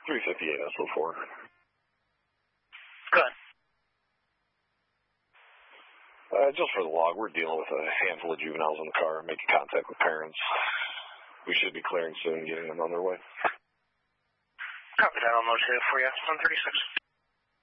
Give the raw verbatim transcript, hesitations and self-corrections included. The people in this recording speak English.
three fifty-eight S O four. Go ahead. Uh, just for the log, we're dealing with a handful of juveniles in the car, making contact with parents. We should be clearing soon, getting them on their way. Copy that. I'll notate it for you. one thirty-six.